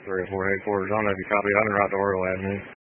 304 headquarters. I don't know if you copy. I didn't write to Oriole Avenue.